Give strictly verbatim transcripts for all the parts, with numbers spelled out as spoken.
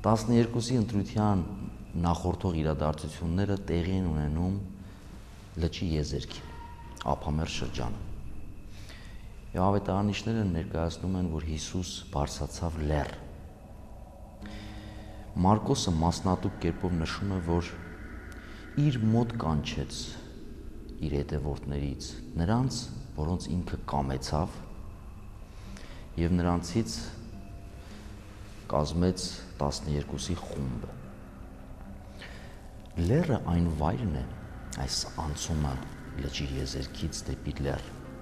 տասներկուսի ընտրության նախորդող իրադարձությունները տեղի են ունենում լճի եզերքին, ափամերձ շրջանում։ Եվ ավետարանիչները ներկայացնում են, որ Հիսուս բարձրացավ լեռ։ Մարկոսը մասնատուկ կերպով նշում է, որ իր մոտ կանչեց իր հետևորդներից նրանց, որոնց ինքը կամեցավ, եւ նրանցից կազմեց տասներկուսի խումբը։ Լեռը այն վայրն է, այս անցումը լճի եզերքից դեպի լեռ,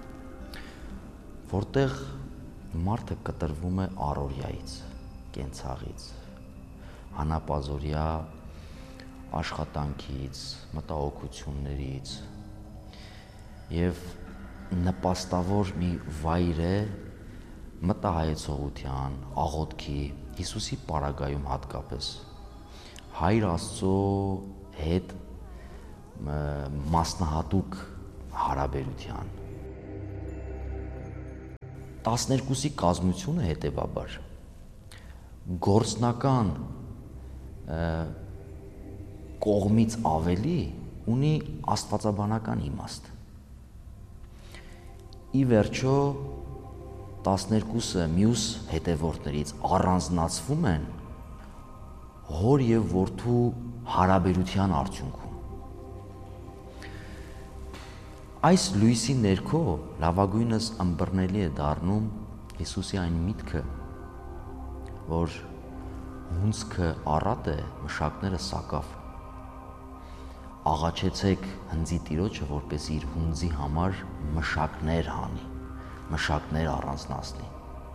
որտեղ մարդը կտրվում է առօրյայից, կենցաղից, հանապազօրյա աշխատանքից, մտահոգություններից եւ նպաստավոր մի վայր է մտահայեցողության, աղոթքի, Հիսուսի պարագայում հատկապես Հայր Աստծո հետ մասնահատուկ հարաբերության։ տասներկուսի կազմությունը հետևաբար գործնական կողմից ավելի ունի աստվածաբանական իմաստ։ Ի վերջո տասներկուսը մյուս հետևորդներից առանձնացվում են հոր եւ որդու հարաբերության արդյունքում։ Այս լույսի ներքո լավագույնս ըմբռնելի է դառնում Հիսուսի այն միտքը, որ հունձքը առատ է, մշակները սակավ։ Աղաչեցեք հնձի տիրոջը, որպեսզի իր հունձի համար մշակներ հանի, մշակներ առանձնացնի։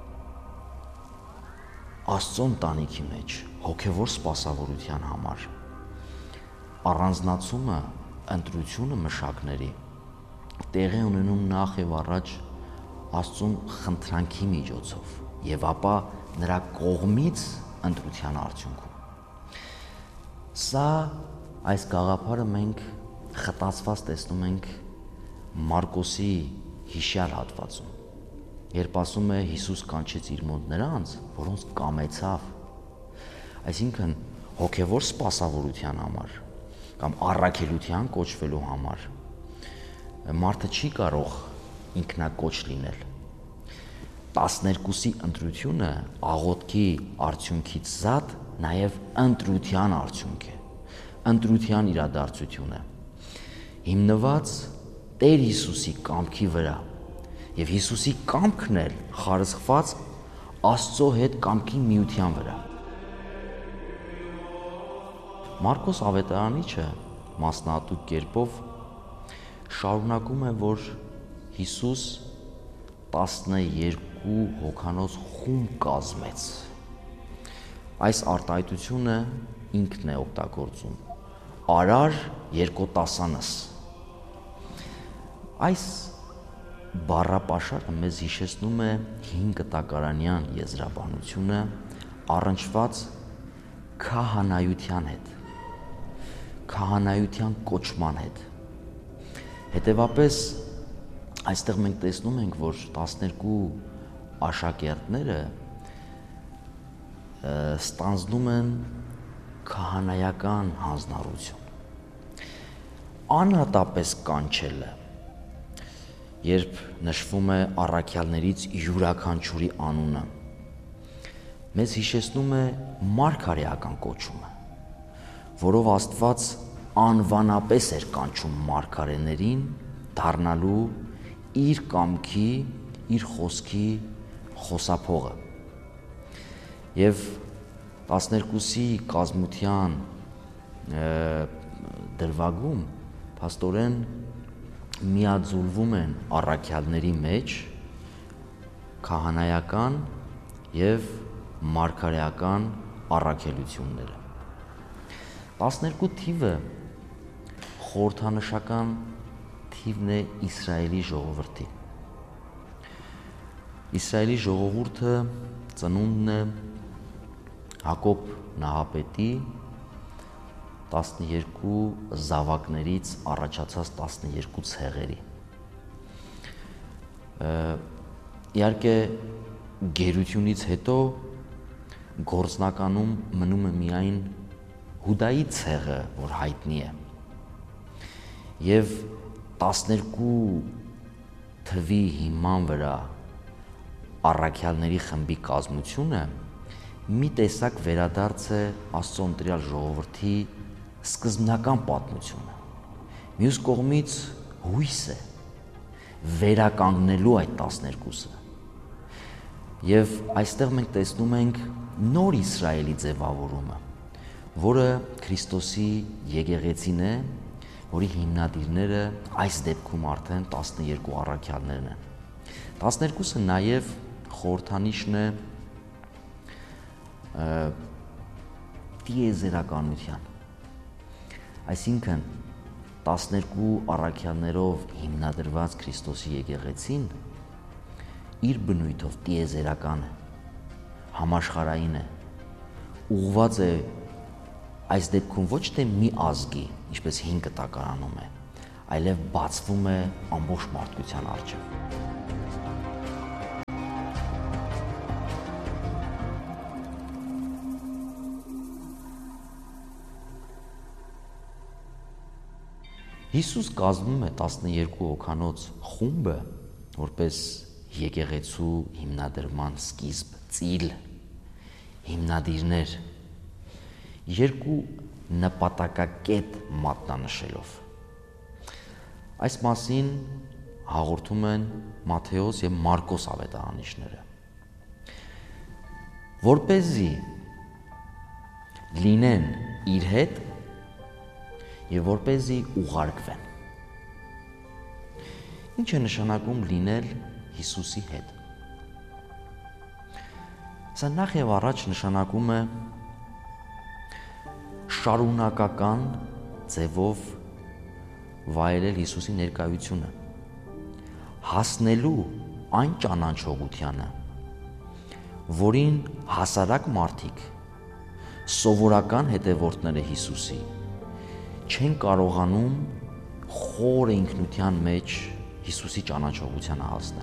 Աստծո ընտանիքի մեջ հոգևոր սպասավորության համար առանձնացումը, ընտրությունը մշակների տեղի ունենում նախ եւ առաջ Աստծուն խնդրանքի միջոցով եւ ապա նրա կողմից ընտրության արդյունքում։ Սա այս գաղափարը մենք խտացված տեսնում ենք Մարկոսի հիշյալ հատվածում, երբ ասում է Հիսուս կանչեց իր մոտ նրանց, որոնց կամեցավ, այսինքն հոգևոր սպասավորության համար կամ առաքելության կոչվելու համար մարդը չի կարող ինքնակոչ լինել։ տասներկուսի ընտրությունը աղոթքի արդյունքից զատ նաև ընտրության արդյունք է, ընտրության իրադարձություն է, հիմնված Տեր Հիսուսի կամքի վրա, եւ Հիսուսի կամքն էլ խարսխված Աստծո հետ կամքի միության վրա։ Մարկոս ավետարանիչը մասնահատուկ կերպով շարունակում է, որ Հիսուս տասներկու հոգանոց խումբ կազմեց։ Այս արտահայտությունը ինքն է օգտագործում։ Արար երկոտասանս։ Այս բառապաշարը մեզ հիշեցնում է հին կտակարանյան եզրաբանությունը առնչված քահանայության հետ, քահանայության կոչման հետ։ Հետևապես այստեղ մենք տեսնում ենք, որ տասներկու աշակերտները ստանձնում են քահանայական հանձնառություն։ Անհատապես կանչելը, երբ նշվում է առաքյալներից յուրաքանչյուրի անունը, մեզ հիշեցնում է մարգարեական կոչումը, որով Աստված անվանապես էր կանչում մարգարեներին դառնալու իր կամքի, իր խոսքի խոսափողը։ Եվ տասներկուսի կազմության դրվագում փաստորեն միաձուլվում են առաքյալների մեջ քահանայական եւ մարգարեական առաքելությունները։ տասներկու թիվը խորհրդանշական թիվն է Իսրայելի ժողովրդի։ Իսրայելի ժողովուրդը ծնունդն է Հակոբ նահապետի տասներկու զավակներից առաջացած տասներկու ցեղերի։ Իհարկե գերությունից հետո գործնականում մնում է միայն Հուդայի ցեղը, որ հայտնի է։ Եվ տասներկու թվի հիման վրա առաքյալների խմբի կազմությունը մի տեսակ վերադարձ է Աստծո ընտրյալ ժողովրդի սկզբնական պատմությունը։ Մյուս կողմից հույս է վերականգնելու այդ տասներկուսը։ Եվ այստեղ մենք տեսնում ենք նոր Իսրայելի ձևավորումը, որը Քրիստոսի եկեղեցին է, որի հիմնադիրները այս դեպքում արդեն տասներկու առաքյալներն են։ տասներկուսը նաև խորհրդանիշն է տիեզերականության, այսինքն տասներկու առաքյալներով հիմնադրված Քրիստոսի եկեղեցին իր բնույթով տիեզերական է, համաշխարհային է, ուղղված է այս դեպքում ոչ թե մի ազգի, ինչպես հին կտակարանում է, այլև բացվում է ամբողջ մարդկության առջև։ Հիսուս կազմում է տասներկու հոգանոց խումբը որպես եկեղեցու հիմնադրման սկիզբ, ծիլ, հիմնադիրներ, երկու նպատակակետ մատնանշելով։ Այս մասին հաղորդում են Մատթեոս և Մարկոս ավետարանիչները։ Որպեսզի լինեն իր հետ և որպեսզի ուղարկվեն։ Ինչ է նշանակում լինել Հիսուսի հետ։ Սա նախ և առաջ նշանակում է շարունակական ձևով վայելել Հիսուսի ներկայությունը, հասնելու այն ճանաչողությանը, որին հասարակ մարդիկ, սովորական հետևորդները Հիսուսի, չեն կարողանում խոր ինքնության մեջ Հիսուսի ճանաչողությանը հասնել։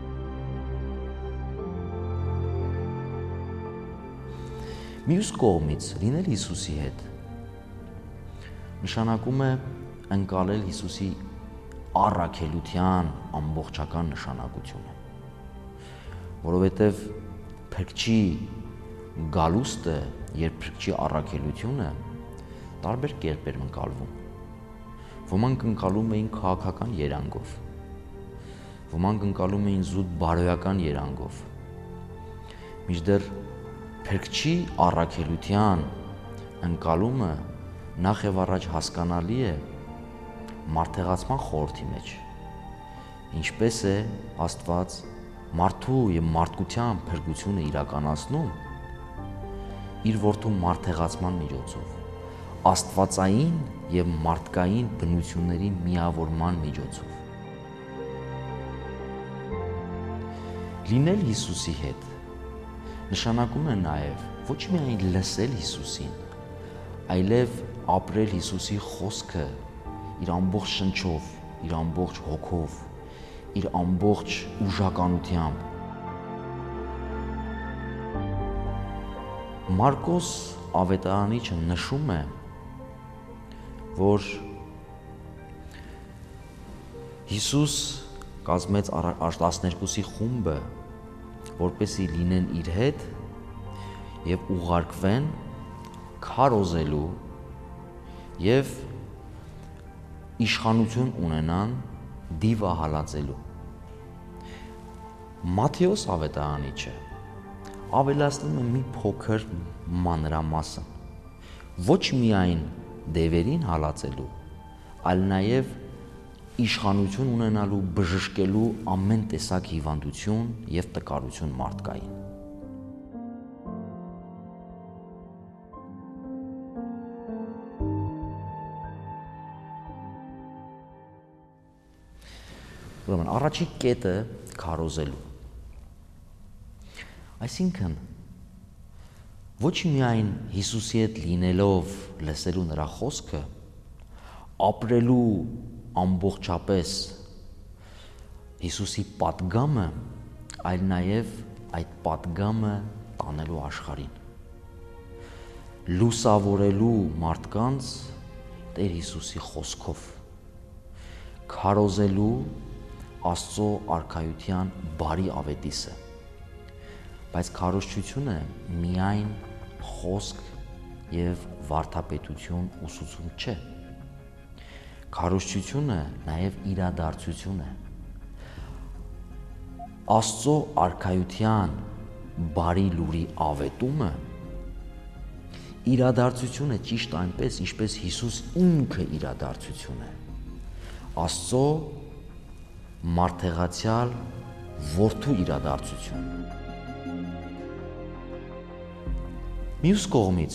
Մյուս կողմից լինել Հիսուսի հետ նշանակում է ընկալել Հիսուսի առաքելության ամբողջական նշանակությունը, որովհետև փրկչի գալուստը և փրկչի առաքելությունը տարբեր կերպ էր ընկալվում։ Ոմանք ընկալում էին քաղաքական երանգով, ոմանք ընկալում էին զուտ բարոյական երանգով, մինչդեռ փրկչի առաքելության ընկալումը նախ և առաջ հասկանալի է մարդեղացման խորհրդի մեջ, ինչպես է Աստված մարդու և մարդկության փրկությունը իրականացնում իր որդու մարդեղացման միջոցով, աստվածային և մարդկային բնությունների միավորման միջոցով։ Լինել Հիսուսի հետ նշանակում է նաև ոչ միայն լսել Հիսուսին, այլև ապրել Հիսուսի խոսքը իր ամբողջ շնչով, իր ամբողջ հոգով, իր ամբողջ ուժականությամբ։ Մարկոս ավետարանիչը նշում է, որ Հիսուս կազմեց տասներկուսի խումբը, որպեսզի լինեն իր հետ և ուղարկվեն քարոզելու և իշխանություն ունենան դիվահալածելու։ Մատթեոս ավետարանիչը ավելացնում է մի փոքր մանրամասն, ոչ միայն դևերին հալածելու, այլ նաև իշխանություն ունենալու, բժշկելու ամեն տեսակ հիվանդություն և տկարություն մարդկային։ Ուրեմն առաջին կետը քարոզելու։ Այսինքն ոչ միայն Հիսուսի հետ լինելով լսելու նրա խոսքը, ապրելու ամբողջապես Հիսուսի պատգամը, այլ նաև այդ պատգամը տանելու աշխարհին։ լուսավորելու մարդկանց Տեր Հիսուսի խոսքով, քարոզելու Աստծո արքայության բարի ավետիսը, բայց քարոզչությունը միայն խոսք եւ վարդապետություն ուսուցում չէ, քարոզչությունը նաեւ իրադարձություն է, Աստծո արքայության բարի լուրի ավետումը իրադարձություն է ճիշտ այնպես, ինչպես Հիսուս ինքը իրադարձություն է, Աստծո մարդեղացյալ որդու իրադարձություն։ Մյուս կողմից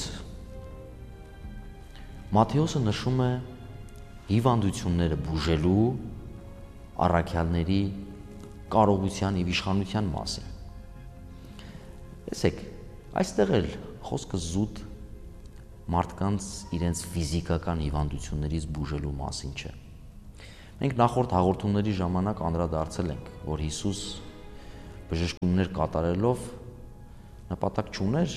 Մատթեոսը նշում է հիվանդությունները բուժելու առաքյալների կարողության եւ իշխանության մասին։ Տեսեք, այստեղ էլ խոսքը զուտ մարդկանց իրենց ֆիզիկական հիվանդություններից բուժելու մասին չէ։ Մենք նախորդ հաղորդումների ժամանակ անդրադարձել ենք, որ Հիսուս բժշկումներ կատարելով նպատակ չուներ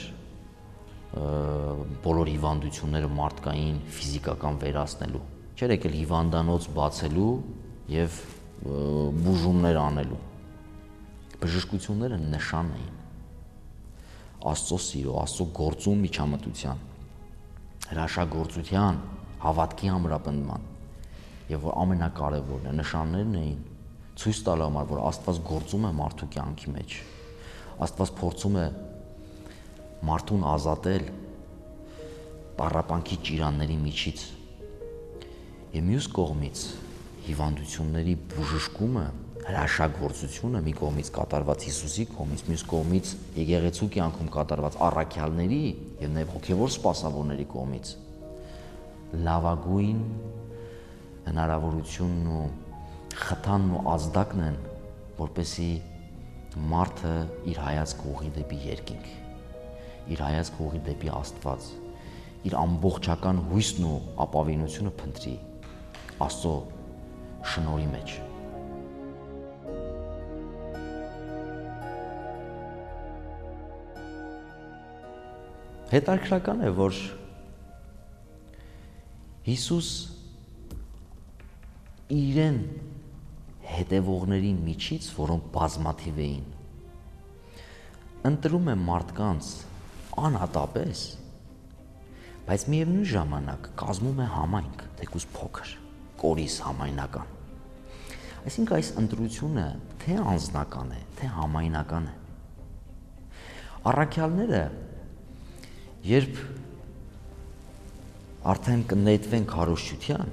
բոլոր հիվանդությունները մարդկային ֆիզիկական վերացնելու, չէր եկել հիվանդանոց բացելու եւ բուժումներ անելու։ Բժշկությունները նշան էին Աստծո սիրո, Աստծո գործուն միջամտության, հրաշագործության, հավատքի ամրապնդման եւ որ ամենակարևորն է, նշաններն էին ցույց տալու համար, որ Աստված գործում է մարդու կյանքի մեջ, Աստված փորձում է մարդուն ազատել տառապանքի ճիրանների միջից եւ մյուս կողմից հիվանդությունների բուժշկումը, հրաշագործությունը մի կողմից կատարված Հիսուսի կողմից, մյուս կողմից եկեղեցու կյանքում կատարված առաքյալների եւ նաեւ հոգեվոր սպասավորների կողմից լավագույն հնարավորությունն ու խթանն ու ազդակն են, որպեսզի մարդը իր հայացքը ուղղի դեպի երկինք, իր հայացքը ուղղի դեպի Աստված, իր ամբողջական հույսն ու ապավինությունը փնտրի Աստծո շնորհի մեջ։ Հետաքրքրական է, որ Հիսուս իրեն հետևողների միջից, որոնք բազմաթիվ էին, ընտրում է մարդկանց անհատապես, բայց միևնույն ժամանակ կազմում է համայնք, թեկուզ փոքր, կորիզ համայնական։ Այսինքն այս ընտրությունը թե անձնական է, թե համայնական է։ Առաքյալները, երբ արդեն կնետվեն քարոզչության,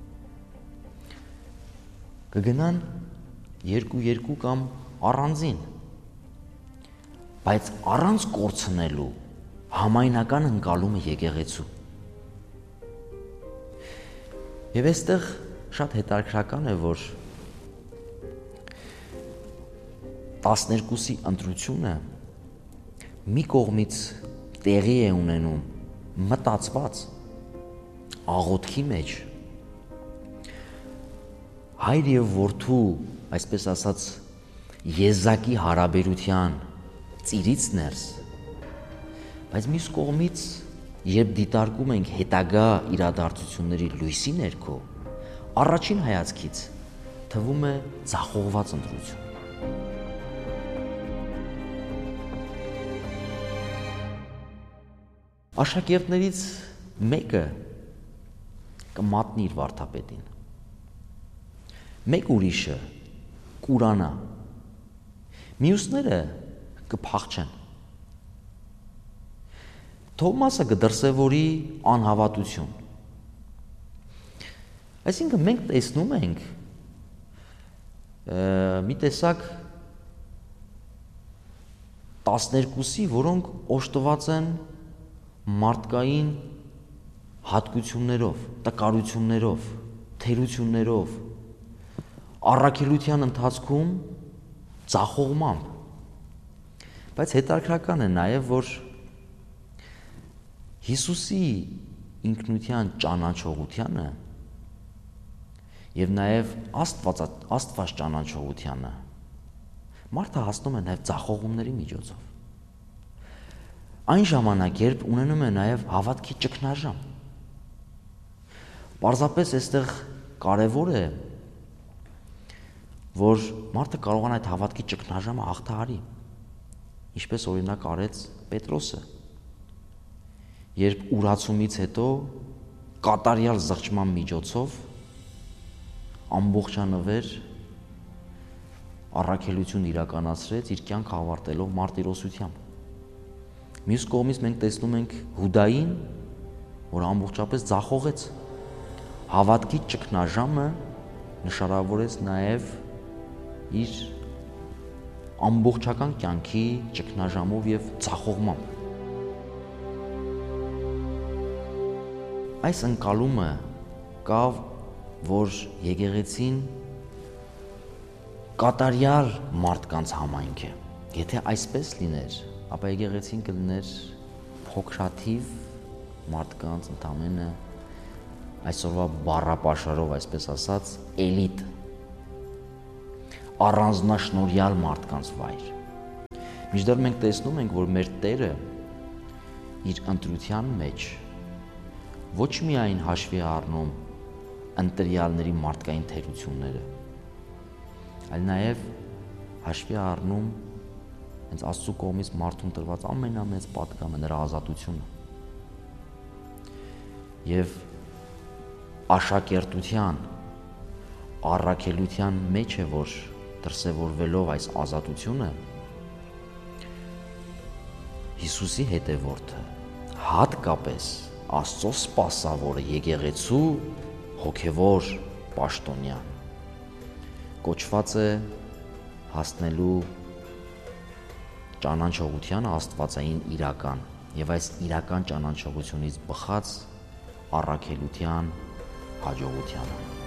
կգնան երկու-երկու կամ առանձին, բայց առանց կորցնելու համայնական ընկալումը եկեղեցու։ Եվ այստեղ շատ հետաքրքրական է, որ տասներկուսի ընտրությունը մի կողմից տեղի է ունենում մտածված աղոթքի մեջ, հայր եւ որդու, այսպես ասած, եզակի հարաբերության ծիրից ներս, բայց մյուս կողմից, երբ դիտարկում ենք հետագա իրադարձությունների լույսի ներքո, առաջին հայացքից թվում է ձախողված ընտրություն։ Աշակերտներից մեկը կմատնի իր վարդապետին, մեկ ուրիշը կուրանա, մյուսները կփախչեն։ Թովմասը կդրսևորի անհավատություն։ Այսինքն մենք տեսնում ենք մի տեսակ տասներկուսի, որոնք օժտված են մարդկային հատկություններով, տկարություններով, թերություններով, առաքելության ընթացքում ձախողմամբ, բայց հետաքրքրական է նաև, որ Հիսուսի ինքնության ճանաչողությանը եւ նաեւ Աստված Աստված ճանաչողությանը մարդը հասնում է նաեւ ձախողումների միջոցով։ այն ժամանակ, երբ ունենում է նաև հավատքի ճգնաժամ։ Պարզապես այստեղ կարևոր է, որ մարդը կարողանա այդ հավատքի ճգնաժամը հաղթահարի, ինչպես օրինակ արեց Պետրոսը, երբ ուրացումից հետո կատարյալ զղջման միջոցով ամբողջանվեր առաքելություն իրականացրեց իր կյանքը ավարտելով մարտիրոսությամբ։ Մյուս կողմից մենք տեսնում ենք Հուդային, որ ամբողջապես ձախողեց։ Հավատքի ճգնաժամը նշանավորեց նաև իր ամբողջական կյանքի ճգնաժամով եւ ձախողմամբ։ Այս ընկալումը կա, որ եկեղեցին կատարյալ մարդկանց համայնք է։ Եթե այսպես լիներ, ապա եկեղեցին կլիներ փոքրաթիվ մարդկանց ընդամենը այսօրվա բառապաշարով, այսպես ասած, էլիտ, առանձնաշնորհյալ մարդկանց վայր։ Մինչդեռ մենք տեսնում ենք, որ մեր Տերը իր ընտրության մեջ ոչ միայն հաշվի է առնում ընտրյալների մարդկային թերությունները, այլ նաև հաշվի է առնում հենց Աստծու կողմից մարդուն տրված ամենամեծ պատգամը, նրա ազատությունը։ Եվ աշակերտության, առաքելության մեջ է, որ դրսևորվելով այս ազատությունը, Հիսուսի հետևորդը, հատկապես Աստծո սպասավորը, եկեղեցու հոգևոր պաշտոնյան, կոչված է հասնելու ճանաչողությանը աստվածային իրական եւ այս իրական ճանաչողությունից բխած առաքելության հաջողությանը։